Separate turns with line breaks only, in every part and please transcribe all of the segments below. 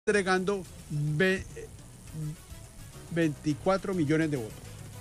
entregando 24 millones de votos.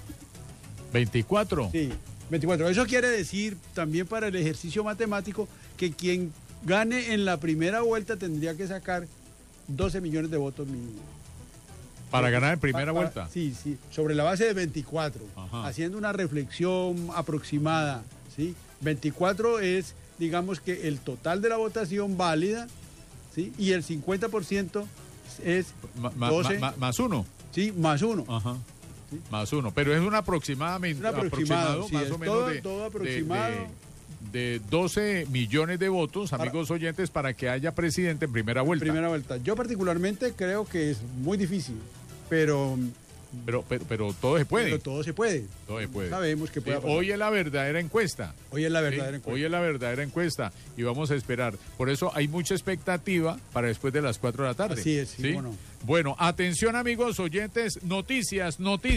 ¿24?
Sí, 24. Eso quiere decir también para el ejercicio matemático que quien gane en la primera vuelta tendría que sacar 12 millones de votos mínimo.
¿Para ganar en primera vuelta?
Sí, sobre la base de 24,
Ajá.
haciendo una reflexión aproximada, ¿sí? 24 es, digamos que el total de la votación válida, ¿sí? Y el 50% es 12.
Más uno.
Sí, más uno.
Ajá.
¿Sí?
Más uno, pero es un aproximadamente,
aproximado, sí,
más o menos
todo aproximado.
De 12 millones de votos, amigos oyentes, para que haya presidente en primera vuelta.
Primera vuelta. Yo particularmente creo que es muy difícil, pero
todo se puede.
Pero todo se puede.
Todo se puede.
Sabemos que puede pasar.
Hoy es la verdadera encuesta.
Hoy es la verdadera encuesta.
Hoy es la verdadera encuesta y vamos a esperar. Por eso hay mucha expectativa para después de las 4 de la tarde.
Así es, sí, bueno.
Bueno, atención amigos oyentes, noticias.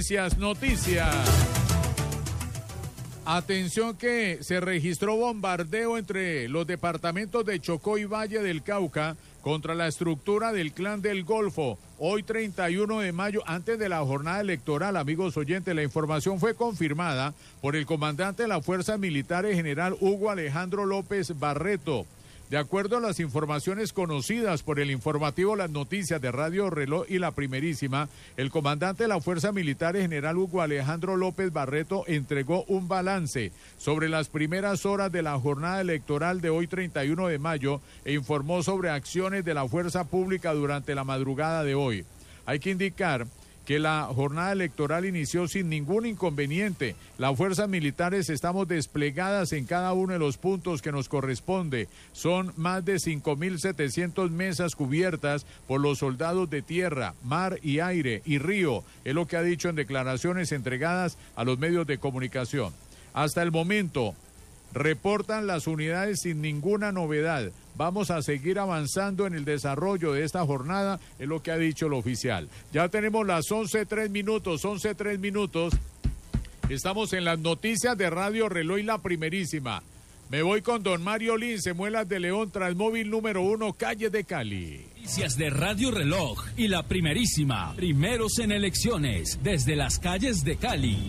Atención que se registró bombardeo entre los departamentos de Chocó y Valle del Cauca contra la estructura del Clan del Golfo. Hoy 31 de mayo, antes de la jornada electoral, amigos oyentes, la información fue confirmada por el comandante de las Fuerzas Militares, general Hugo Alejandro López Barreto. De acuerdo a las informaciones conocidas por el informativo Las Noticias de Radio Reloj y La Primerísima, el comandante de la Fuerza Militar, general Hugo Alejandro López Barreto, entregó un balance sobre las primeras horas de la jornada electoral de hoy 31 de mayo e informó sobre acciones de la fuerza pública durante la madrugada de hoy. Hay que indicar que la jornada electoral inició sin ningún inconveniente. Las fuerzas militares estamos desplegadas en cada uno de los puntos que nos corresponde. Son más de 5.700 mesas cubiertas por los soldados de tierra, mar y aire y río, es lo que ha dicho en declaraciones entregadas a los medios de comunicación. Hasta el momento, reportan las unidades sin ninguna novedad. Vamos a seguir avanzando en el desarrollo de esta jornada, es lo que ha dicho el oficial. Ya tenemos las 11:03 minutos. Estamos en las noticias de Radio Reloj y La Primerísima. Me voy con don Mario Lince, Muelas de León, Transmóvil número 1, calle de Cali.
Noticias de Radio Reloj y La Primerísima. Primeros en elecciones, desde las calles de Cali.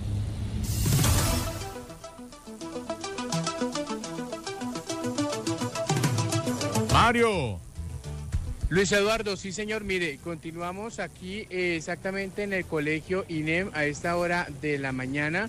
Mario.
Luis Eduardo, sí señor, mire, continuamos aquí exactamente en el colegio INEM a esta hora de la mañana,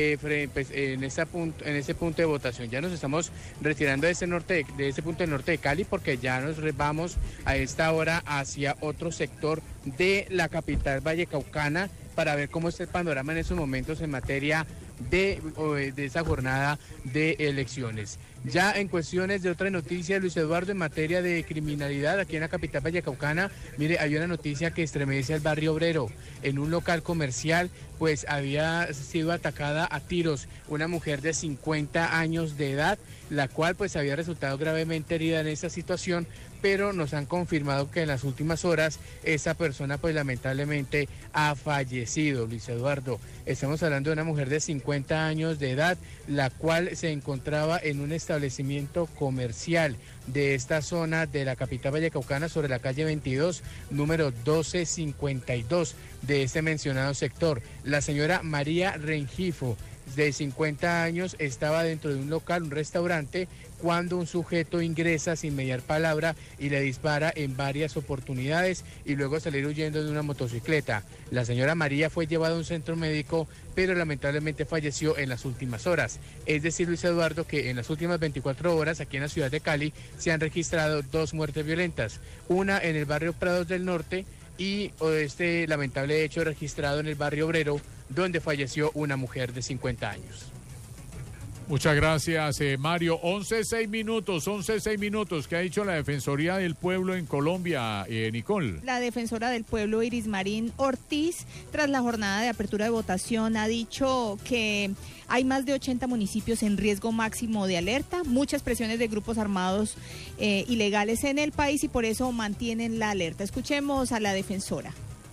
en ese punto de votación. Ya nos estamos retirando de ese punto del norte de Cali porque ya nos vamos a esta hora hacia otro sector de la capital vallecaucana para ver cómo está el panorama en esos momentos en materia de esa jornada de elecciones. Ya en cuestiones de otras noticias, Luis Eduardo, en materia de criminalidad aquí en la capital vallecaucana, mire, hay una noticia que estremece al barrio obrero. En un local comercial, pues había sido atacada a tiros una mujer de 50 años de edad, la cual pues había resultado gravemente herida en esa situación, pero nos han confirmado que en las últimas horas esa persona pues lamentablemente ha fallecido, Luis Eduardo. Estamos hablando de una mujer de 50 años de edad, la cual se encontraba en un establecimiento comercial de esta zona de la capital vallecaucana sobre la calle 22, número 1252 de este mencionado sector. La señora María Rengifo, de 50 años, estaba dentro de un local, un restaurante, cuando un sujeto ingresa sin mediar palabra y le dispara en varias oportunidades y luego salir huyendo de una motocicleta. La señora María fue llevada a un centro médico, pero lamentablemente falleció en las últimas horas. Es decir, Luis Eduardo, que en las últimas 24 horas aquí en la ciudad de Cali se han registrado 2 muertes violentas, una en el barrio Prados del Norte y este lamentable hecho registrado en el barrio Obrero, donde falleció una mujer de 50 años.
Muchas gracias, Mario. 11:06 minutos. ¿Qué ha dicho la Defensoría del Pueblo en Colombia, Nicole?
La defensora del pueblo, Iris Marín Ortiz, tras la jornada de apertura de votación, ha dicho que hay más de 80 municipios en riesgo máximo de alerta, muchas presiones de grupos armados ilegales en el país y por eso mantienen la alerta. Escuchemos a la defensora.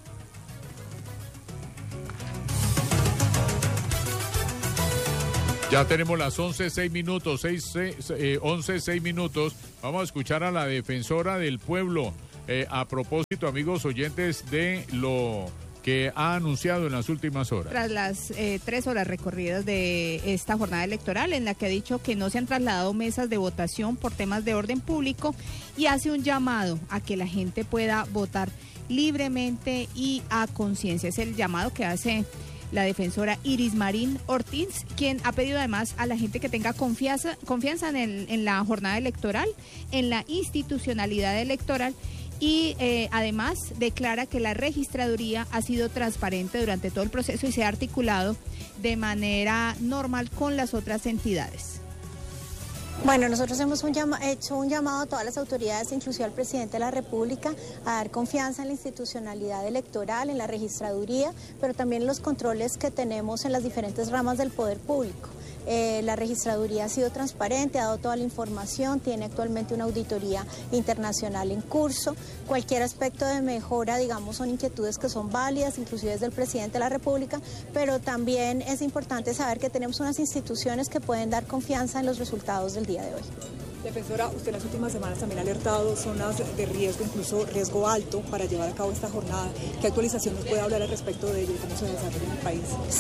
Ya tenemos las 11:06 minutos, 11:06 minutos. Vamos a escuchar a la defensora del pueblo, a propósito, amigos oyentes, de lo que ha anunciado en las últimas horas.
Tras las 3 horas recorridas de esta jornada electoral, en la que ha dicho que no se han trasladado mesas de votación por temas de orden público, y hace un llamado a que la gente pueda votar libremente y a conciencia. Es el llamado que hace la defensora Iris Marín Ortiz, quien ha pedido además a la gente que tenga confianza en la jornada electoral, en la institucionalidad electoral, y además declara que la registraduría ha sido transparente durante todo el proceso y se ha articulado de manera normal con las otras entidades.
Bueno, nosotros hemos hecho un llamado a todas las autoridades, inclusive al presidente de la República, a dar confianza en la institucionalidad electoral, en la registraduría, pero también en los controles que tenemos en las diferentes ramas del poder público. La registraduría ha sido transparente, ha dado toda la información, tiene actualmente una auditoría internacional en curso. Cualquier aspecto de mejora, digamos, son inquietudes que son válidas, inclusive desde el presidente de la República, pero también es importante saber que tenemos unas instituciones que pueden dar confianza en los resultados del día de hoy.
Defensora, usted en las últimas semanas también ha alertado zonas de riesgo, incluso riesgo alto, para llevar a cabo esta jornada. ¿Qué actualización nos puede hablar al respecto de ello y cómo se desarrolla en el país?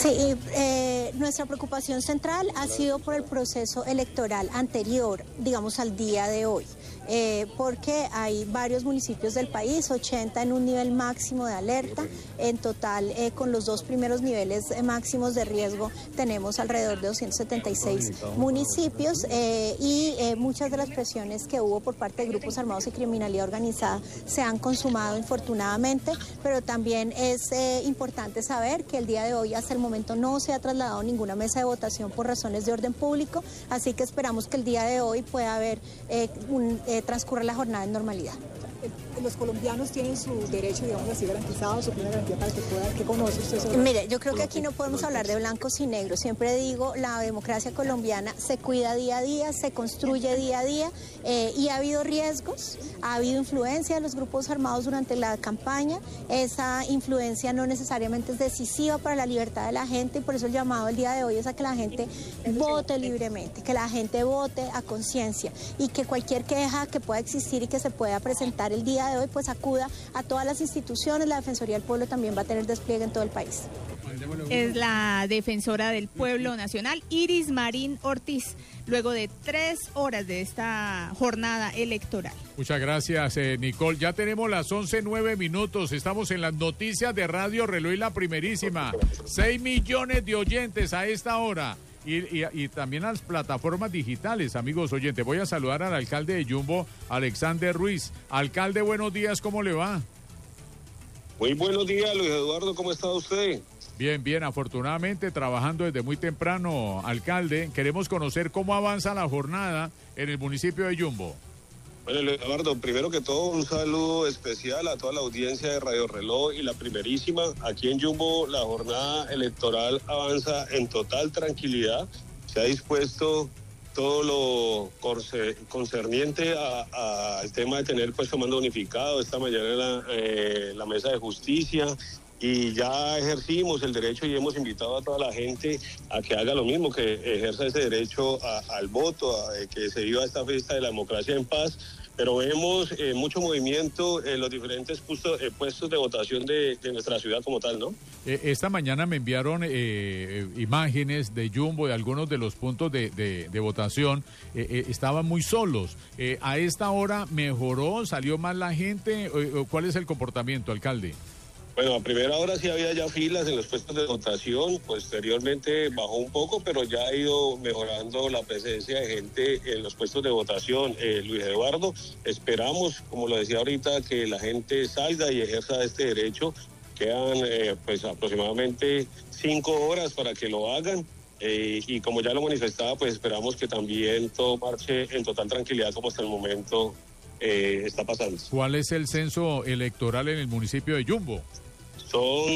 Sí, nuestra preocupación central ha sido por el proceso electoral anterior, digamos, al día de hoy. Porque hay varios municipios del país, 80 en un nivel máximo de alerta. En total, con los 2 primeros niveles máximos de riesgo, tenemos alrededor de 276 municipios y muchas de las presiones que hubo por parte de grupos armados y criminalidad organizada se han consumado infortunadamente, pero también es importante saber que el día de hoy hasta el momento no se ha trasladado ninguna mesa de votación por razones de orden público, así que esperamos que el día de hoy pueda haber transcurre la jornada en normalidad.
Los colombianos tienen su derecho, digamos así, garantizado, su plena garantía para que pueda, ¿qué conoce usted sobre?
Mire, yo creo que aquí no podemos hablar de blancos y negros. Siempre digo, la democracia colombiana se cuida día a día, se construye día a día, y ha habido riesgos, ha habido influencia de los grupos armados durante la campaña. Esa influencia no necesariamente es decisiva para la libertad de la gente, y por eso el llamado el día de hoy es a que la gente vote libremente, que la gente vote a conciencia, y que cualquier queja que pueda existir y que se pueda presentar el día de hoy, pues acuda a todas las instituciones. La Defensoría del Pueblo también va a tener despliegue en todo el país.
Es la defensora del pueblo nacional, Iris Marín Ortiz, luego de 3 horas de esta jornada electoral.
Muchas gracias, Nicole. Ya tenemos las 11:09. Estamos en las noticias de Radio Reloj y la primerísima. 6 millones de oyentes a esta hora. Y también a las plataformas digitales, amigos oyentes. Voy a saludar al alcalde de Yumbo, Alexander Ruiz. Alcalde, buenos días, ¿cómo le va?
Muy buenos días, Luis Eduardo, ¿cómo está usted?
Bien, bien, afortunadamente trabajando desde muy temprano, alcalde. Queremos conocer cómo avanza la jornada en el municipio de Yumbo.
Bueno, Luis Eduardo, primero que todo un saludo especial a toda la audiencia de Radio Reloj y la primerísima. Aquí en Yumbo la jornada electoral avanza en total tranquilidad. Se ha dispuesto todo lo concerniente al tema de tener pues comando unificado. Esta mañana la mesa de justicia, y ya ejercimos el derecho y hemos invitado a toda la gente a que haga lo mismo, que ejerza ese derecho al voto, a que se viva esta fiesta de la democracia en paz. Pero vemos mucho movimiento en los diferentes puestos de votación de nuestra ciudad como tal, ¿no?
Esta mañana me enviaron imágenes de Yumbo, de algunos de los puntos de votación. Estaban muy solos. ¿A esta hora mejoró? ¿Salió más la gente? ¿Cuál es el comportamiento, alcalde?
Bueno, a primera hora sí había ya filas en los puestos de votación, posteriormente bajó un poco, pero ya ha ido mejorando la presencia de gente en los puestos de votación. Luis Eduardo, esperamos, como lo decía ahorita, que la gente salga y ejerza este derecho. Quedan pues aproximadamente 5 horas para que lo hagan. Y como ya lo manifestaba, pues esperamos que también todo marche en total tranquilidad como hasta el momento está pasando.
¿Cuál es el censo electoral en el municipio de Yumbo?
Son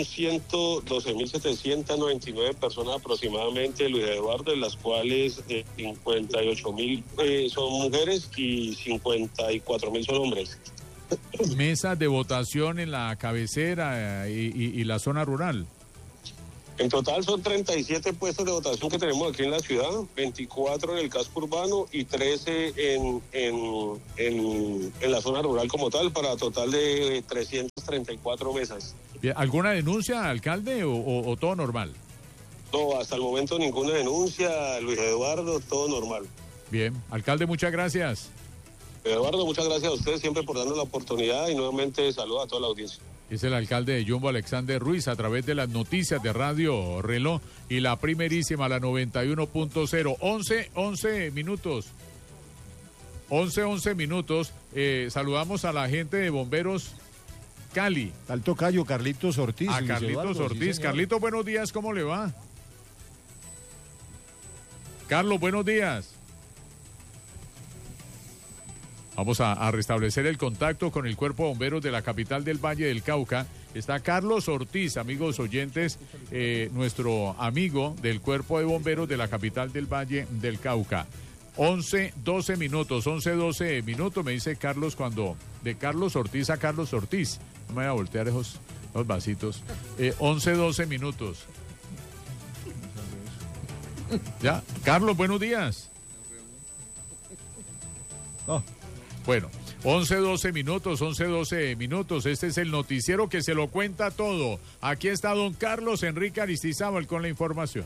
112.799 personas aproximadamente, Luis Eduardo, de las cuales 58.000 son mujeres y 54.000 son hombres.
¿Mesas de votación en la cabecera y la zona rural?
En total son 37 puestos de votación que tenemos aquí en la ciudad, 24 en el casco urbano y 13 en la zona rural como tal, para total de 334 mesas.
Bien, ¿alguna denuncia, alcalde, o todo normal?
No, hasta el momento ninguna denuncia, Luis Eduardo, todo normal.
Bien, alcalde, muchas gracias.
Eduardo, muchas gracias a usted siempre por darnos la oportunidad y nuevamente saludos a toda la audiencia.
Es el alcalde de Yumbo, Alexander Ruiz, a través de las noticias de Radio Reloj y la primerísima, la 91.0. 11 minutos. 11 minutos. Saludamos a la gente de Bomberos Cali.
Al tocayo Carlitos Ortiz.
A Carlitos Ortiz. Sí, Carlitos, buenos días, ¿cómo le va? Carlos, buenos días. Vamos a restablecer el contacto con el Cuerpo de Bomberos de la capital del Valle del Cauca. Está Carlos Ortiz, amigos oyentes, nuestro amigo del Cuerpo de Bomberos de la capital del Valle del Cauca. 11 minutos, me dice Carlos cuando... De Carlos Ortiz a Carlos Ortiz. No me voy a voltear esos vasitos. 12 minutos. Ya, Carlos, buenos días.
No.
Bueno, 12 minutos. Este es el noticiero que se lo cuenta todo. Aquí está don Carlos Enrique Aristizábal con la información.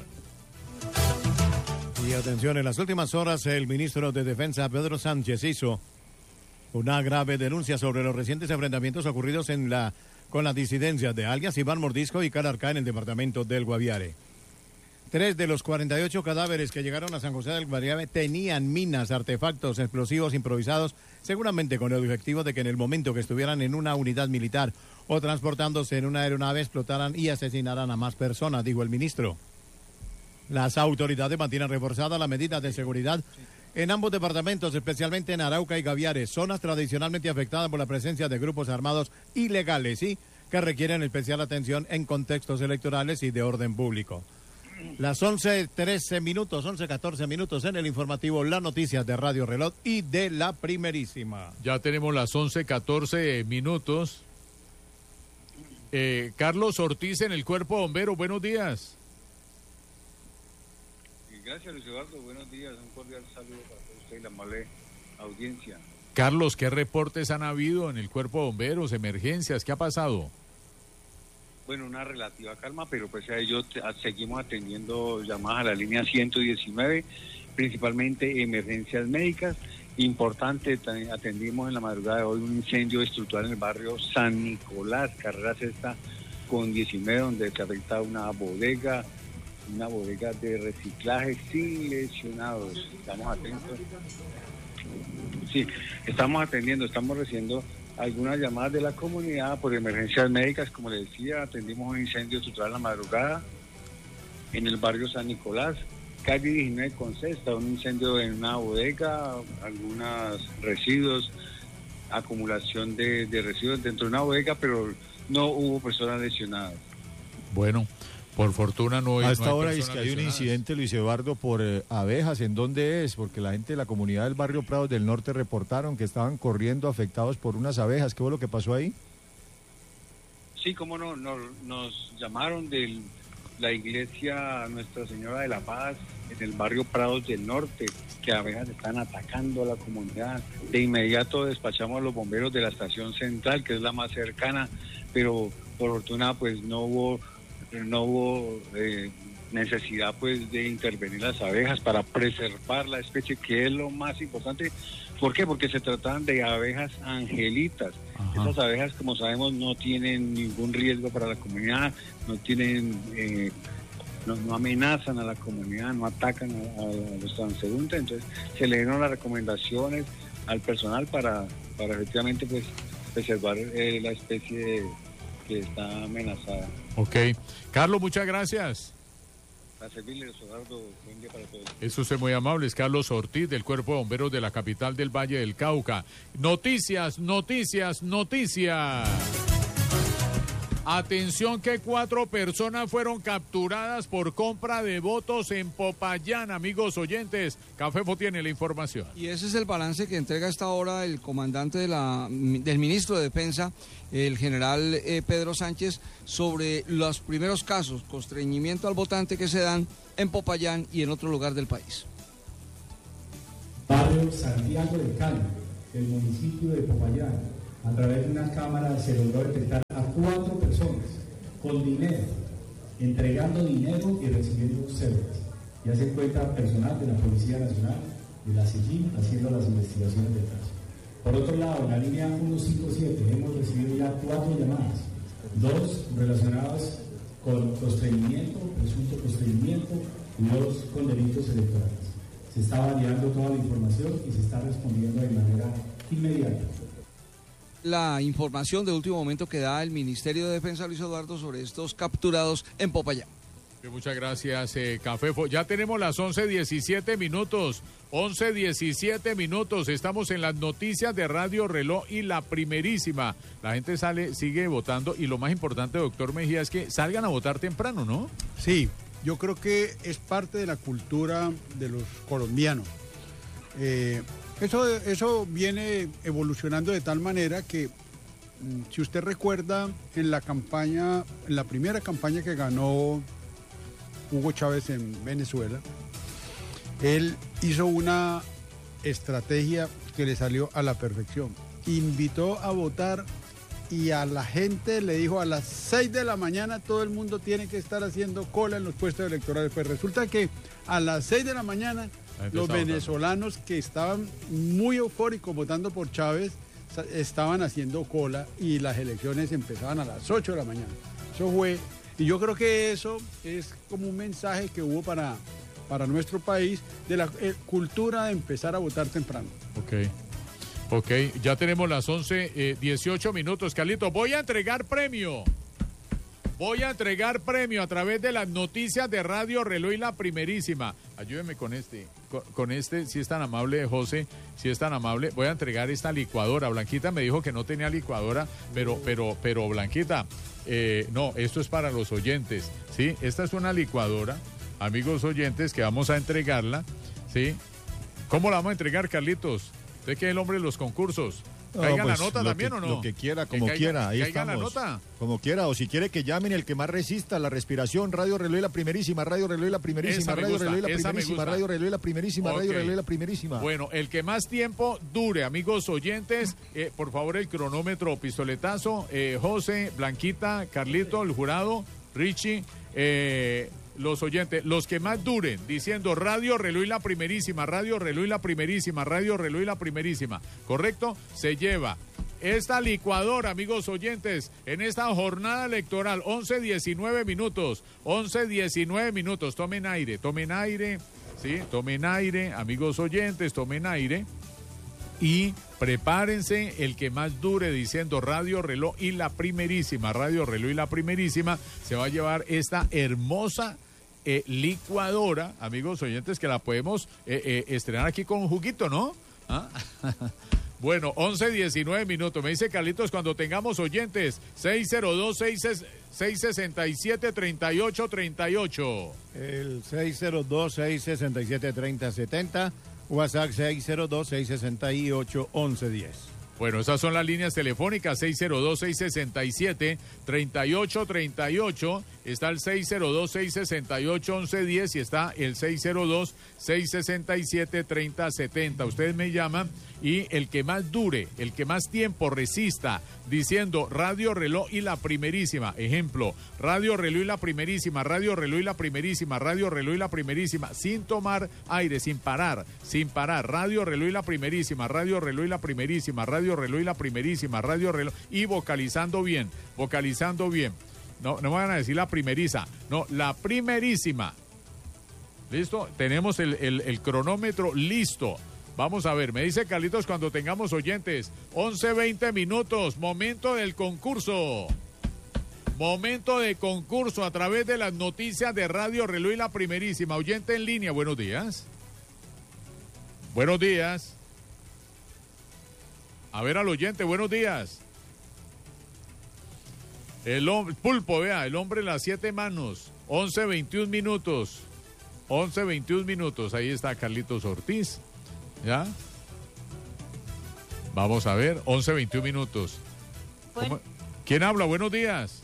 Y atención, en las últimas horas el ministro de Defensa, Pedro Sánchez, hizo una grave denuncia sobre los recientes enfrentamientos ocurridos con las disidencias de alias Iván Mordisco y Calarcá en el departamento del Guaviare. 3 de los 48 cadáveres que llegaron a San José del Guaviare tenían minas, artefactos explosivos improvisados, seguramente con el objetivo de que en el momento que estuvieran en una unidad militar o transportándose en una aeronave explotaran y asesinaran a más personas, dijo el ministro. Las autoridades mantienen reforzada la medida de seguridad en ambos departamentos, especialmente en Arauca y Guaviare, zonas tradicionalmente afectadas por la presencia de grupos armados ilegales y que requieren especial atención en contextos electorales y de orden público. Las 11:14 minutos en el informativo, las noticias de Radio Reloj y de la primerísima.
Ya tenemos las 11:14 minutos. Carlos Ortiz en el Cuerpo de Bomberos, buenos días.
Gracias, Luis Eduardo, buenos días, un cordial saludo para usted y la amable audiencia.
Carlos, ¿qué reportes han habido en el Cuerpo de Bomberos, emergencias, qué ha pasado?
Bueno, una relativa calma, pero pues a ello seguimos atendiendo llamadas a la línea 119, principalmente emergencias médicas. Importante, atendimos en la madrugada de hoy un incendio estructural en el barrio San Nicolás, carrera sexta con 19, donde se afecta una bodega de reciclaje sin lesionados. Estamos atentos. Sí, estamos atendiendo, estamos recibiendo algunas llamadas de la comunidad por emergencias médicas. Como les decía, atendimos un incendio estructural en la madrugada en el barrio San Nicolás, calle 19 con Sexta, un incendio en una bodega, algunos residuos, acumulación de residuos dentro de una bodega, pero no hubo personas lesionadas.
Bueno, por fortuna no hay.
A esta hora
es
que hay un incidente, Luis Eduardo, por abejas. ¿En dónde es? Porque la gente de la comunidad del barrio Prados del Norte reportaron que estaban corriendo afectados por unas abejas. ¿Qué fue lo que pasó ahí?
Sí, cómo no, nos llamaron de la iglesia Nuestra Señora de la Paz en el barrio Prados del Norte, que abejas están atacando a la comunidad. De inmediato despachamos a los bomberos de la estación central, que es la más cercana, pero por fortuna pues no hubo necesidad pues de intervenir las abejas para preservar la especie, que es lo más importante. ¿Por qué? Porque se tratan de abejas angelitas. Ajá. Esas abejas, como sabemos, no tienen ningún riesgo para la comunidad, no tienen no amenazan a la comunidad, no atacan a los transeúntes. Entonces se le dieron las recomendaciones al personal para efectivamente pues preservar la especie que está amenazada.
Ok. Carlos, muchas gracias.
A servirles, Eduardo. Buen día para todos.
Eso es muy amable. Es Carlos Ortiz, del Cuerpo de Bomberos de la capital del Valle del Cauca. Noticias. Atención que 4 personas fueron capturadas por compra de votos en Popayán, amigos oyentes. Cafefo tiene la información.
Y ese es el balance que entrega a esta hora el comandante del ministro de Defensa, el general Pedro Sánchez, sobre los primeros casos, constreñimiento al votante que se dan en Popayán y en otro lugar del país.
Barrio Santiago de Cali, el municipio de Popayán, a través de una cámara se logró detectar a 4 personas con dinero, entregando dinero y recibiendo cédulas. Ya se encuentra personal de la Policía Nacional, de la SIGIN, haciendo las investigaciones del caso. Por otro lado, en la línea 157 hemos recibido ya 4 llamadas, 2 relacionadas con constreñimiento, presunto constreñimiento, y 2 con delitos electorales. Se está validando toda la información y se está respondiendo de manera inmediata.
La información de último momento que da el Ministerio de Defensa, Luis Eduardo, sobre estos capturados en Popayán.
Muchas gracias, Cafefo. Ya tenemos las 11:17 minutos. 11:17 minutos. Estamos en las noticias de Radio Reloj y la primerísima. La gente sigue votando y lo más importante, doctor Mejía, es que salgan a votar temprano, ¿no?
Sí, yo creo que es parte de la cultura de los colombianos. Eso viene evolucionando de tal manera que, si usted recuerda, en la primera campaña que ganó Hugo Chávez en Venezuela, él hizo una estrategia que le salió a la perfección. Invitó a votar y a la gente le dijo: a las 6 de la mañana todo el mundo tiene que estar haciendo cola en los puestos electorales. Pues resulta que a las 6 de la mañana los venezolanos que estaban muy eufóricos votando por Chávez estaban haciendo cola y las elecciones empezaban a las 8 de la mañana. Eso fue, y yo creo que eso es como un mensaje que hubo para nuestro país de la cultura de empezar a votar temprano.
Ok, ya tenemos las 11:18 minutos. Carlito, voy a entregar premio a través de las noticias de Radio Reloj y la primerísima. Ayúdeme con este, si es tan amable, José, si es tan amable. Voy a entregar esta licuadora. Blanquita me dijo que no tenía licuadora, pero Blanquita, no, esto es para los oyentes, ¿sí? Esta es una licuadora, amigos oyentes, que vamos a entregarla, ¿sí? ¿Cómo la vamos a entregar, Carlitos? Usted que es el hombre de los concursos. ¿Caiga la nota también o no?
Lo que quiera, como quiera. Ahí
caiga
estamos.
la nota.
Como quiera, o si quiere que llamen el que más resista la respiración. Radio Reloj y la primerísima, Radio Reloj y la primerísima, Radio Reloj y la primerísima, Radio Reloj y la primerísima, Radio Reloj y la primerísima.
Bueno, el que más tiempo dure, amigos oyentes, por favor el cronómetro pistoletazo, José, Blanquita, Carlito, el jurado, Richie, los oyentes, los que más duren, diciendo Radio Reloj y la primerísima, Radio Reloj y la primerísima, Radio Reloj y la primerísima, ¿correcto? Se lleva esta licuadora, amigos oyentes, en esta jornada electoral, 11:19 minutos, 11:19 minutos, tomen aire, ¿sí? Tomen aire, amigos oyentes, tomen aire. Y prepárense, el que más dure diciendo Radio Reloj y la primerísima, Radio Reloj y la primerísima, se va a llevar esta hermosa licuadora, amigos oyentes, que la podemos estrenar aquí con un juguito, ¿no? ¿Ah? Bueno, 11:19 minutos. Me dice Carlitos, cuando tengamos oyentes, 602-667-3838.
El 602-667-3070. WhatsApp 602-668-1110.
Bueno, esas son las líneas telefónicas, 602-667-3838, está el 602-668-1110 y está el 602-667-3070. Ustedes me llaman y el que más dure, el que más tiempo resista, diciendo Radio Reloj y la primerísima, ejemplo, Radio Reloj y la primerísima, Radio Reloj y la primerísima, Radio Reloj y la primerísima, sin tomar aire, sin parar, Radio Reloj y la primerísima, Radio Reloj y la primerísima, Radio Reloj y la primerísima, Radio Reloj, y vocalizando bien. No me van a decir la primeriza, no, la primerísima. ¿Listo? Tenemos el cronómetro listo. Vamos a ver, me dice Carlitos cuando tengamos oyentes. 11:20 minutos, momento del concurso. Momento de concurso a través de las noticias de Radio Reloj y la primerísima. Oyente en línea, buenos días. Buenos días. A ver al oyente, buenos días. El hombre, Pulpo, vea, el hombre de las 7 manos. 11:21 minutos. 11:21 minutos. Ahí está Carlitos Ortiz. ¿Ya? Vamos a ver, 11:21 minutos.
Bueno.
¿Quién habla? Buenos días.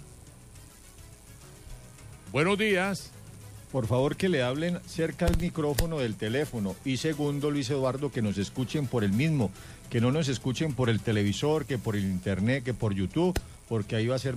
Buenos días.
Por favor, que le hablen cerca al micrófono del teléfono. Y segundo, Luis Eduardo, que nos escuchen por el mismo, que no nos escuchen por el televisor, que por el internet, que por YouTube, porque ahí va a ser